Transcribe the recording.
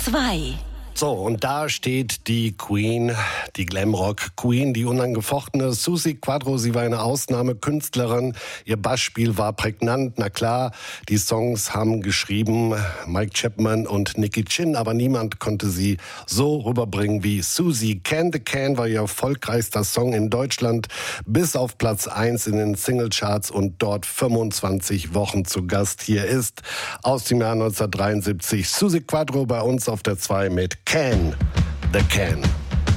2. So, und da steht die Queen, die Glamrock-Queen, die unangefochtene Suzi Quatro. Sie war eine Ausnahmekünstlerin. Ihr Bassspiel war prägnant. Na klar, die Songs haben geschrieben Mike Chapman und Nicky Chinn, aber niemand konnte sie so rüberbringen wie Suzi. Can the Can war ihr erfolgreichster Song in Deutschland, bis auf Platz 1 in den Singlecharts und dort 25 Wochen zu Gast. Hier ist aus dem Jahr 1973 Suzi Quatro bei uns auf der 2 mit Can the Can.